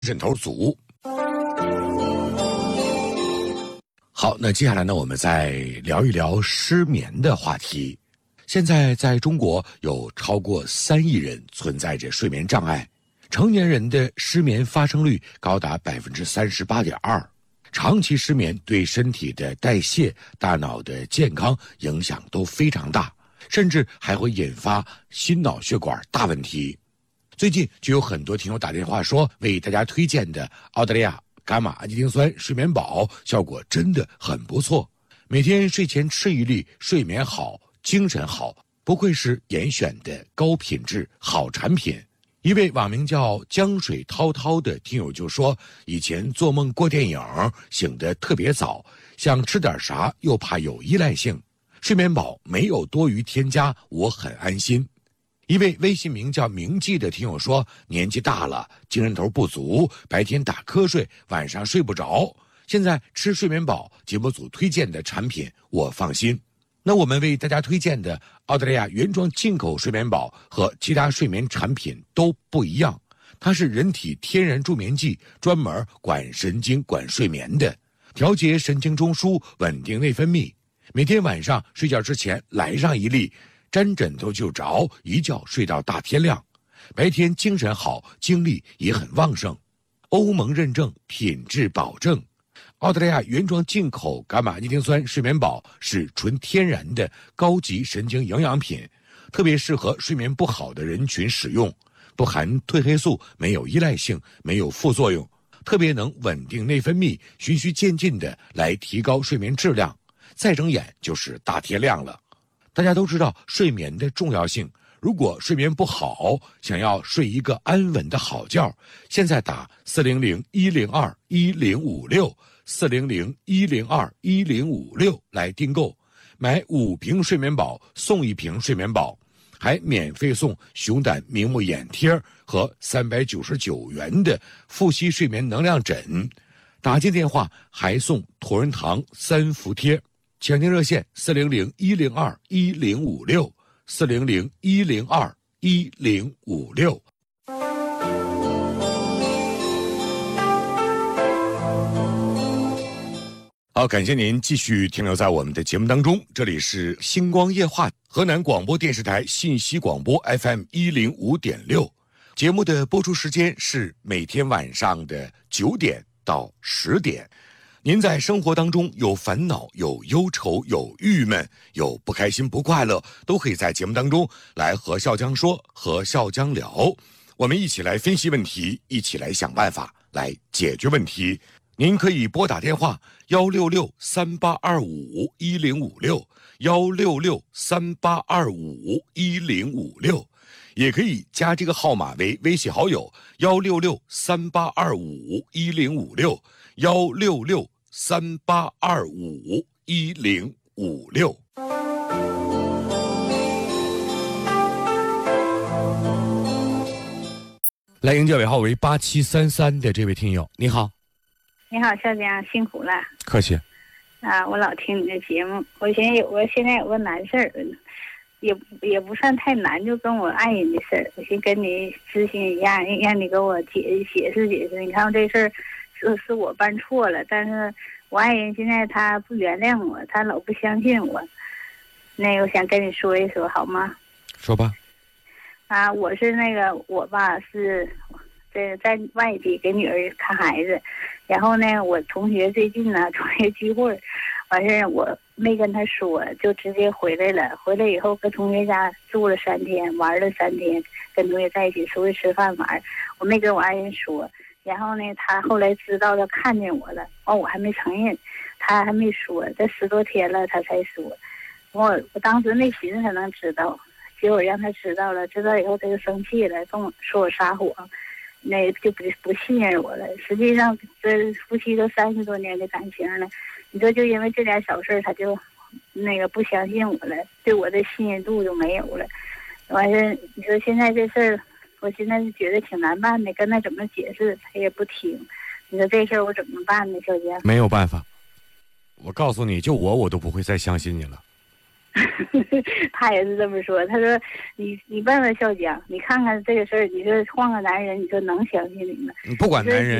枕头族。好，那接下来呢，我们再聊一聊失眠的话题。现在在中国有超过3亿人存在着睡眠障碍，成年人的失眠发生率高达38.2%。长期失眠对身体的代谢、大脑的健康影响都非常大，甚至还会引发心脑血管大问题。最近就有很多听友打电话说，为大家推荐的澳大利亚伽马氨基丁酸睡眠宝效果真的很不错，每天睡前吃一粒，睡眠好，精神好，不愧是严选的高品质好产品。一位网名叫江水滔滔的听友就说，以前做梦过电影，醒得特别早，想吃点啥又怕有依赖性，睡眠宝没有多余添加，我很安心。一位微信名叫明记的听友说，年纪大了，精神头不足，白天打瞌睡，晚上睡不着，现在吃睡眠宝节目组推荐的产品我放心。那我们为大家推荐的澳大利亚原装进口睡眠宝和其他睡眠产品都不一样，它是人体天然助眠剂，专门管神经管睡眠的，调节神经中枢，稳定内分泌。每天晚上睡觉之前来上一粒，沾枕头就着，一觉睡到大天亮，白天精神好，精力也很旺盛。欧盟认证，品质保证。澳大利亚原装进口伽马氨基丁酸睡眠宝是纯天然的高级神经营养品，特别适合睡眠不好的人群使用，不含褪黑素，没有依赖性，没有副作用，特别能稳定内分泌，循序渐进的来提高睡眠质量，再睁眼就是大天亮了。大家都知道睡眠的重要性，如果睡眠不好，想要睡一个安稳的好觉，现在打400-102-1056，400-102-1056来订购，买5瓶睡眠宝送1瓶睡眠宝，还免费送熊胆明目眼贴和399元的复吸睡眠能量枕，打进电话还送同仁堂3伏贴。抢订热线400-102-1056，400-102-1056。好，感谢您继续停留在我们的节目当中，这里是星光夜话，河南广播电视台信息广播 FM105.6，节目的播出时间是每天晚上的9点到10点。您在生活当中有烦恼，有忧愁，有郁闷，有不开心不快乐，都可以在节目当中来和笑江说，和笑江聊，我们一起来分析问题，一起来想办法来解决问题。您可以拨打电话166-3825-1056，166-3825-1056，也可以加这个号码为微信好友166-3825-1056，166-3825-1056。来迎接尾号为8733的这位听友，你好。 你好，少江，辛苦了。 客气。 我老听你的节目，我现在有个难事儿，也不算太难，就跟我爱人的事儿，我先跟你咨询一下，让你给我解释。你看这事儿是我办错了，但是我爱人现在他不原谅我，他老不相信我。那个我想跟你说一说，好吗？ 说吧。 我是我吧是在外地给女儿看孩子，然后呢，我同学最近呢同学聚会，完事我没跟他说，就直接回来了。回来以后跟同学家住了3天，玩了3天，跟同学在一起出去吃饭玩，我没跟我爱人说。然后呢，他后来知道了，看见我了，我还没承认，他还没说，这10多天了他才说。我当时没寻思他能知道，结果让他知道了，知道以后他就生气了，跟我说我撒谎。那就不信任我了。实际上，这夫妻都30多年的感情了，你说就因为这点小事，他就不相信我了，对我的信任度就没有了。完事，你说现在这事儿，我现在是觉得挺难办的，跟他怎么解释，他也不听。你说这事儿我怎么办呢，小杰？ 没有办法，我告诉你，就我都不会再相信你了。 他也是这么说，他说你问问笑江，你看看这个事儿，你说换个男人，你说能相信你吗？ 不管男人。